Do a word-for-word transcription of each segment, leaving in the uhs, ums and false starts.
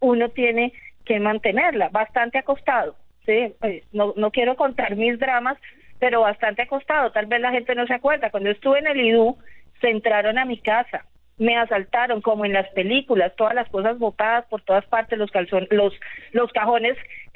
uno tiene que mantenerla, bastante acostado, ¿sí? Pues, no, no quiero contar mis dramas, pero bastante acostado. Tal vez la gente no se acuerda. Cuando estuve en el I D U, se entraron a mi casa, me asaltaron como en las películas, todas las cosas botadas por todas partes, los calzones, los los cajones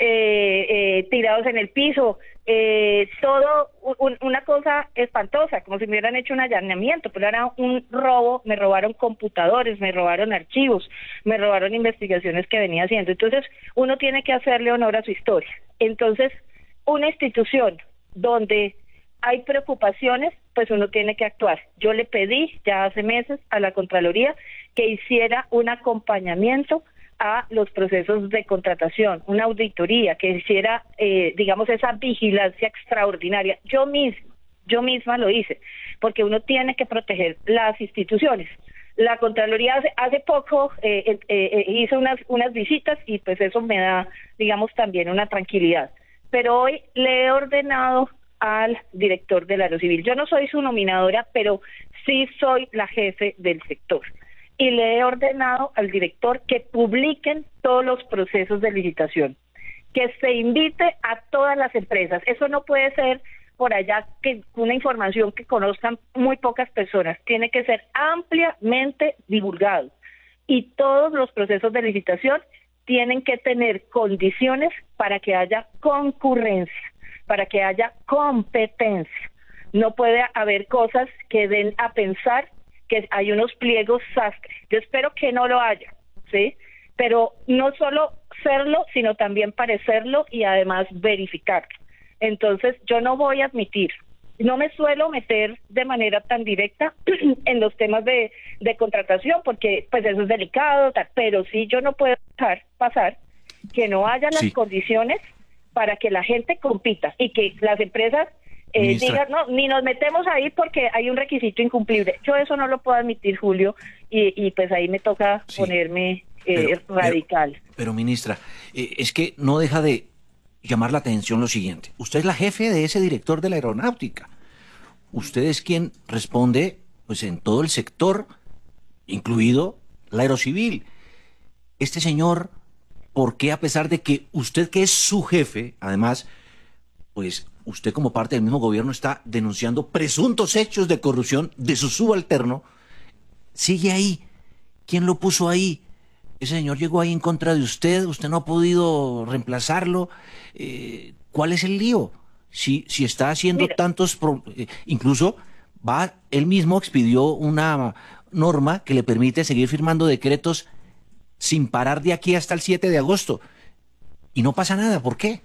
eh, eh, tirados en el piso, eh, todo un, una cosa espantosa, como si me hubieran hecho un allanamiento, pero era un robo. Me robaron computadores, me robaron archivos, me robaron investigaciones que venía haciendo. Entonces uno tiene que hacerle honor a su historia. Entonces, una institución donde hay preocupaciones, pues uno tiene que actuar. Yo le pedí ya hace meses a la Contraloría que hiciera un acompañamiento a los procesos de contratación, una auditoría, que hiciera, eh, digamos, esa vigilancia extraordinaria. Yo misma, yo misma lo hice, porque uno tiene que proteger las instituciones. La Contraloría hace, hace poco eh, eh, eh, hizo unas, unas visitas y pues eso me da, digamos, también una tranquilidad. Pero hoy le he ordenado al director del Aerocivil. Yo no soy su nominadora, pero sí soy la jefe del sector. Y le he ordenado al director que publiquen todos los procesos de licitación, que se invite a todas las empresas. Eso no puede ser por allá que una información que conozcan muy pocas personas. Tiene que ser ampliamente divulgado. Y todos los procesos de licitación tienen que tener condiciones para que haya concurrencia, para que haya competencia. No puede haber cosas que den a pensar que hay unos pliegos sastre. Yo espero que no lo haya, ¿sí? Pero no solo serlo, sino también parecerlo y además verificarlo. Entonces, yo no voy a admitir, no me suelo meter de manera tan directa en los temas de, de contratación, porque pues eso es delicado, tal, pero sí yo no puedo dejar pasar que no haya las Sí. condiciones para que la gente compita y que las empresas eh, digan, no, ni nos metemos ahí porque hay un requisito incumplible. Yo eso no lo puedo admitir, Julio, y, y pues ahí me toca Sí. ponerme Pero, eh, radical. Pero, pero ministra, eh, es que no deja de llamar la atención lo siguiente. Usted es la jefe de ese director de la aeronáutica. Usted es quien responde pues en todo el sector, incluido la aerocivil. Este señor, ¿por qué a pesar de que usted que es su jefe, además, pues usted como parte del mismo gobierno está denunciando presuntos hechos de corrupción de su subalterno, sigue ahí? ¿Quién lo puso ahí? Ese señor llegó ahí en contra de usted, usted no ha podido reemplazarlo. Eh, ¿Cuál es el lío? Si, si está haciendo Mira, tantos... Pro, eh, incluso va, él mismo expidió una norma que le permite seguir firmando decretos sin parar de aquí hasta el siete de agosto. Y no pasa nada, ¿por qué?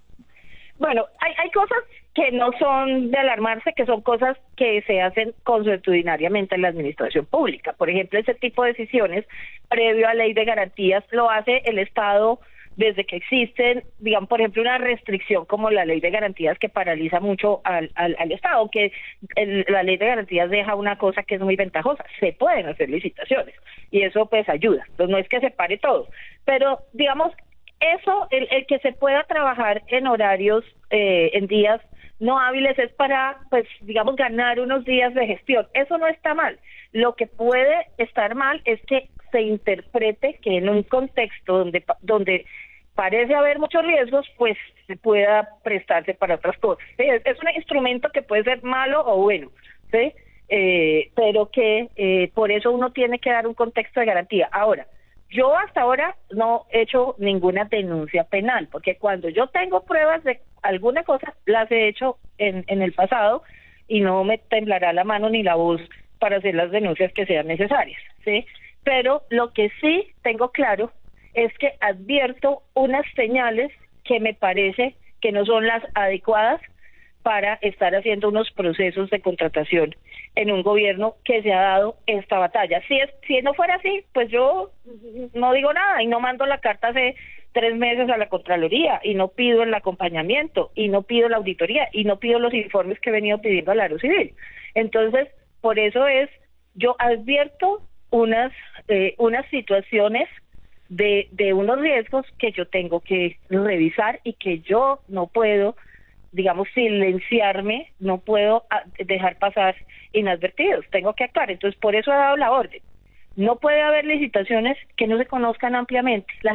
bueno, hay, hay cosas que no son de alarmarse, que son cosas que se hacen consuetudinariamente en la administración pública. Por ejemplo, ese tipo de decisiones, previo a ley de garantías, lo hace el Estado desde que existen, digamos, por ejemplo, una restricción como la ley de garantías que paraliza mucho al, al, al Estado, aunque el, la ley de garantías deja una cosa que es muy ventajosa: se pueden hacer licitaciones y eso pues ayuda. Entonces no es que se pare todo, pero digamos, eso, el, el que se pueda trabajar en horarios, eh, en días no hábiles, es para, pues, digamos, ganar unos días de gestión. Eso no está mal. Lo que puede estar mal es que se interprete que en un contexto donde, donde parece haber muchos riesgos, pues se pueda prestarse para otras cosas, ¿sí? Es, es un instrumento que puede ser malo o bueno, ¿sí? Eh, pero que eh, por eso uno tiene que dar un contexto de garantía. Ahora, yo hasta ahora no he hecho ninguna denuncia penal, porque cuando yo tengo pruebas de alguna cosa, las he hecho en, en el pasado y no me temblará la mano ni la voz para hacer las denuncias que sean necesarias, ¿sí? Pero lo que sí tengo claro es que advierto unas señales que me parece que no son las adecuadas para estar haciendo unos procesos de contratación en un gobierno que se ha dado esta batalla. Si es, si no fuera así, pues yo no digo nada y no mando la carta hace tres meses a la Contraloría y no pido el acompañamiento y no pido la auditoría y no pido los informes que he venido pidiendo al Aerocivil. Entonces, por eso es, yo advierto unas, eh, unas situaciones de, de unos riesgos que yo tengo que revisar y que yo no puedo, digamos, silenciarme, no puedo dejar pasar inadvertidos, tengo que actuar. Entonces, por eso he dado la orden. No puede haber licitaciones que no se conozcan ampliamente. La